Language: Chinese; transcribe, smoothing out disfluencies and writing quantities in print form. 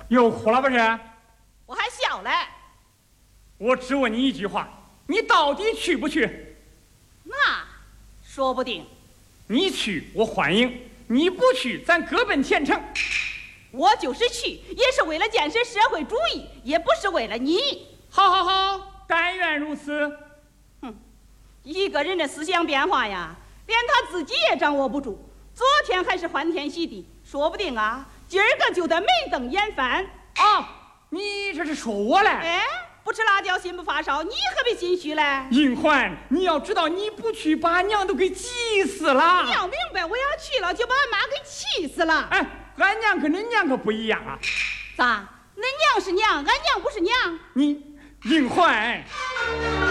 又哭了不是？ 我还小嘞。 我只问你一句话，你到底去不去？ 那说不定。 你去我欢迎，你不去咱各奔前程。 我就是去，也是为了建设社会主义，也不是为了你。 好好好，但愿如此。 一个人的思想变化呀，连他自己也掌握不住。昨天还是欢天喜地，说不定啊，今儿个就得眉瞪眼翻。 啊，你这是说我嘞？ 哎，不吃辣椒心不发烧，你何必心虚嘞？ 银环，你要知道，你不去把娘都给急死了。 你要明白，我要去了就把俺妈给气死了。 哎，俺娘跟恁娘可不一样啊。 咋？恁娘是娘，俺娘不是娘。 你银环。